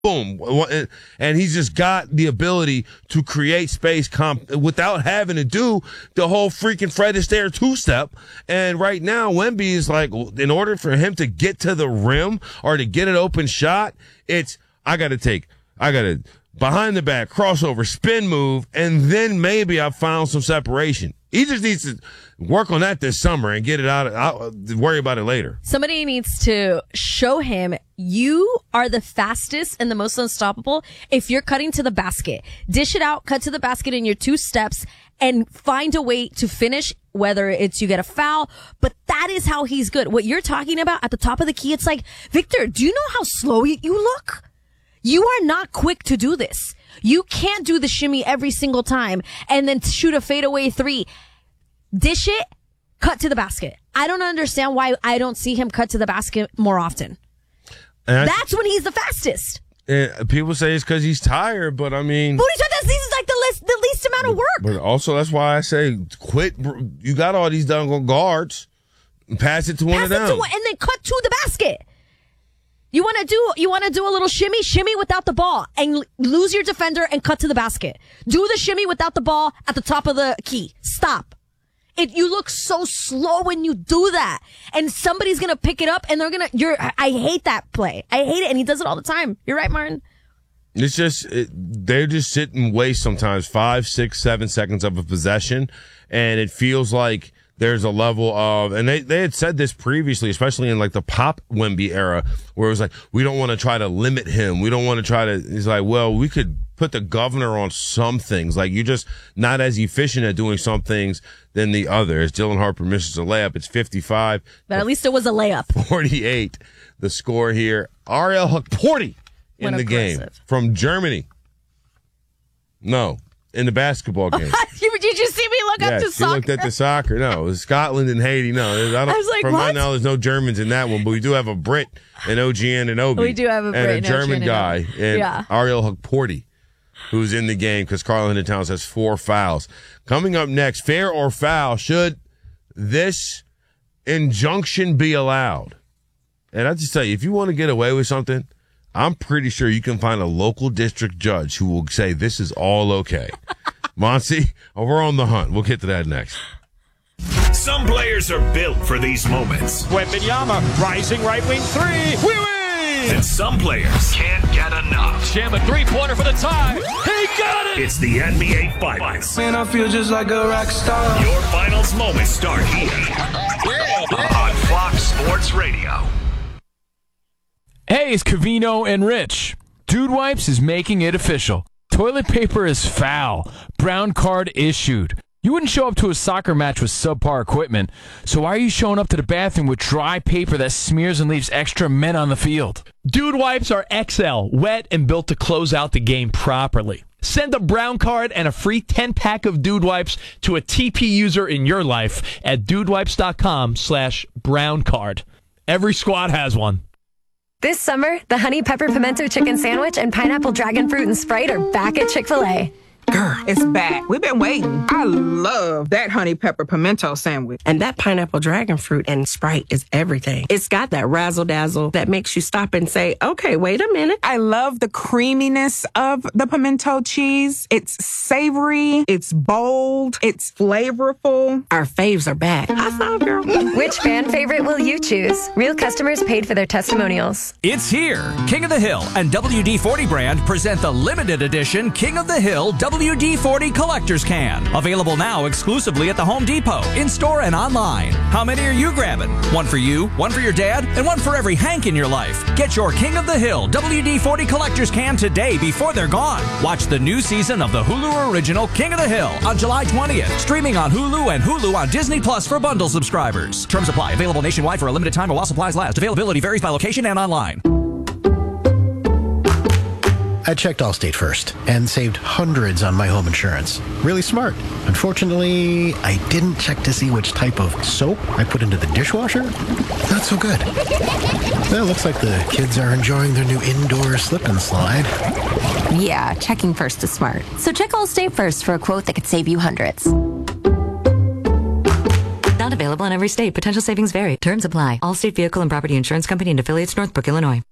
boom. And he's just got the ability to create space without having to do the whole freaking Fred Astaire two-step. And right now, Wemby is like, in order for him to get to the rim or to get an open shot, I got to behind the back, crossover, spin move, and then maybe I found some separation. He just needs to work on that this summer and get it out. I'll worry about it later. Somebody needs to show him you are the fastest and the most unstoppable if you're cutting to the basket. Dish it out, cut to the basket in your 2 steps, and find a way to finish, whether it's you get a foul. But that is how he's good. What you're talking about at the top of the key, it's like, Victor, do you know how slow you look? You are not quick to do this. You can't do the shimmy every single time and then shoot a fadeaway 3. Dish it, cut to the basket. I don't understand why I don't see him cut to the basket more often. That's when he's the fastest. People say it's because he's tired, but I mean... But this is like the least amount of work. But also, that's why I say, quit. You got all these done guards. Pass it to one of them. And then cut to the basket. You want to do a little shimmy without the ball and lose your defender and cut to the basket. Do the shimmy without the ball at the top of the key. Stop. You look so slow when you do that. And somebody's going to pick it up and I hate that play. I hate it. And he does it all the time. You're right, Martin. It's just, they're just sit and waste sometimes 5, 6, 7 seconds of a possession. And it feels like there's a level of, and they had said this previously, especially in like the Pop Wemby era, where it was like, we don't want to try to limit him. We don't want to try to, it's like, well, we could put the governor on some things. Like, you're just not as efficient at doing some things than the others. Dylan Harper misses a layup. It's 55. But at least it was a layup. 48, the score here. Ariel Hukporti in the game from Germany. No. In the basketball game. Did you see me look up to soccer? She looked at the soccer. No, it was Scotland and Haiti. No, I was like, from my knowledge, no Germans in that one, but we do have a Brit in OG and Obi. We do have a Brit and a German guy, and Ariel Hukporti, who's in the game because Karl Anthony Towns has 4 fouls. Coming up next, fair or foul, should this injunction be allowed? And I just tell you, if you want to get away with something, I'm pretty sure you can find a local district judge who will say this is all okay. Monty, we're on the hunt. We'll get to that next. Some players are built for these moments. Wembanyama, rising right wing 3. We win! And some players can't get enough. Jam a 3-pointer for the tie. He got it! It's the NBA Finals. Man, I feel just like a rock star. Your finals moments start here on Fox Sports Radio. Hey, it's Covino and Rich. Dude Wipes is making it official. Toilet paper is foul. Brown card issued. You wouldn't show up to a soccer match with subpar equipment, so why are you showing up to the bathroom with dry paper that smears and leaves extra men on the field? Dude Wipes are XL, wet and built to close out the game properly. Send a brown card and a free 10-pack of Dude Wipes to a TP user in your life at dudewipes.com/brown card. Every squad has one. This summer, the Honey Pepper Pimento Chicken Sandwich and Pineapple Dragon Fruit and Sprite are back at Chick-fil-A. Girl, it's back. We've been waiting. I love that honey pepper pimento sandwich. And that pineapple dragon fruit and Sprite is everything. It's got that razzle-dazzle that makes you stop and say, okay, wait a minute. I love the creaminess of the pimento cheese. It's savory. It's bold. It's flavorful. Our faves are back. I saw, girl. Which fan favorite will you choose? Real customers paid for their testimonials. It's here. King of the Hill and WD-40 brand present the limited edition King of the Hill WD-40 Collector's Can. Available now exclusively at the Home Depot, in-store and online. How many are you grabbing? One for you, one for your dad, and one for every Hank in your life. Get your King of the Hill WD-40 Collector's Can today before they're gone. Watch the new season of the Hulu original King of the Hill on July 20th. Streaming on Hulu and Hulu on Disney Plus for bundle subscribers. Terms apply. Available nationwide for a limited time while supplies last. Availability varies by location and online. I checked Allstate first and saved hundreds on my home insurance. Really smart. Unfortunately, I didn't check to see which type of soap I put into the dishwasher. Not so good. Well, looks like the kids are enjoying their new indoor slip and slide. Yeah, checking first is smart. So check Allstate first for a quote that could save you hundreds. Not available in every state. Potential savings vary. Terms apply. Allstate Vehicle and Property Insurance Company and affiliates, Northbrook, Illinois.